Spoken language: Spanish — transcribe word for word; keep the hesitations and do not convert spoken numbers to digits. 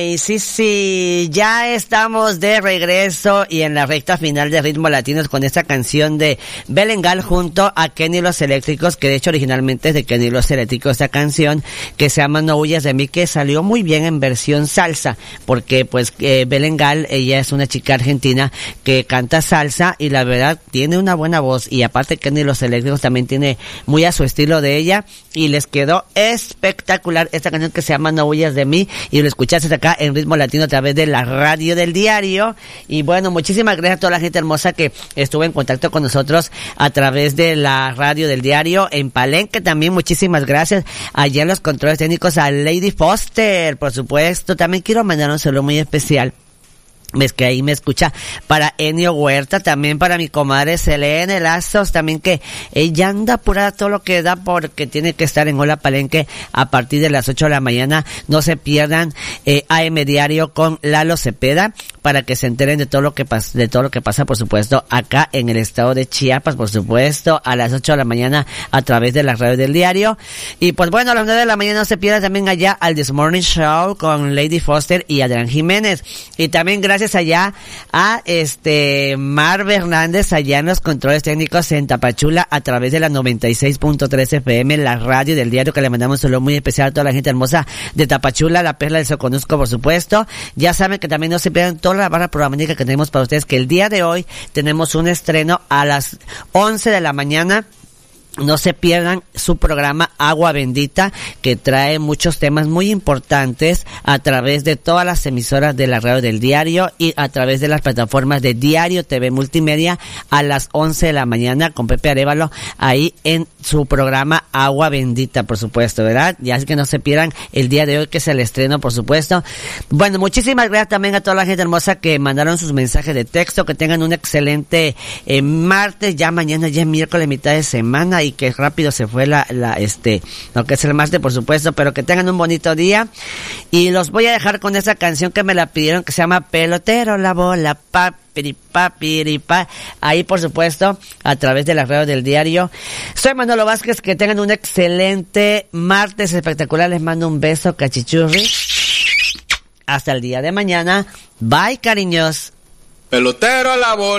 Ay, sí, sí, ya estamos de regreso y en la recta final de Ritmo Latinos con esta canción de Belengal junto a Kenny Los Eléctricos, que de hecho originalmente es de Kenny Los Eléctricos esta canción, que se llama No Huyas de Mí, que salió muy bien en versión salsa, porque pues eh, Belengal, ella es una chica argentina que canta salsa y la verdad tiene una buena voz, y aparte Kenny Los Eléctricos también tiene muy a su estilo de ella, y les quedó espectacular esta canción que se llama No Huyas de Mí, y lo escuchaste acá en Ritmo Latino a través de la radio del diario. Y bueno, muchísimas gracias a toda la gente hermosa que estuvo en contacto con nosotros a través de la radio del diario en Palenque. También muchísimas gracias allá en los controles técnicos a Lady Foster, por supuesto. También quiero mandar un saludo muy especial, ves que ahí me escucha, para Enio Huerta, también para mi comadre Selene Lazos, también que ella anda apurada todo lo que da porque tiene que estar en Hola Palenque a partir de las ocho de la mañana. No se pierdan eh, A M Diario con Lalo Cepeda para que se enteren de todo lo que pasa, de todo lo que pasa, por supuesto, acá en el estado de Chiapas, por supuesto, a las ocho de la mañana a través de la radio del diario. Y pues bueno, a las nueve de la mañana no se pierdan también allá al This Morning Show con Lady Foster y Adrián Jiménez. Y también gracias Gracias allá a este Mar Hernández allá en los controles técnicos en Tapachula a través de la noventa y seis punto tres F M, la radio del diario, que le mandamos un saludo muy especial a toda la gente hermosa de Tapachula, la perla del Soconusco, por supuesto. Ya saben que también no se pierdan toda la barra programática que tenemos para ustedes, que el día de hoy tenemos un estreno a las once de la mañana. No se pierdan su programa Agua Bendita, que trae muchos temas muy importantes a través de todas las emisoras de la radio del diario y a través de las plataformas de Diario T V Multimedia a las once de la mañana con Pepe Arévalo ahí en su programa Agua Bendita, por supuesto, ¿verdad? Ya es que no se pierdan el día de hoy, que es el estreno, por supuesto. Bueno, muchísimas gracias también a toda la gente hermosa que mandaron sus mensajes de texto. Que tengan un excelente eh, martes, ya mañana ya es miércoles, mitad de semana, y que rápido se fue la, la, este, lo que es el martes, por supuesto, pero que tengan un bonito día. Y los voy a dejar con esa canción que me la pidieron, que se llama Pelotero la bola, papiripa, piripa, ahí por supuesto, a través de la radio del diario. Soy Manolo Vázquez, que tengan un excelente martes espectacular, les mando un beso, cachichurri. Hasta el día de mañana, bye cariños. Pelotero a la bola.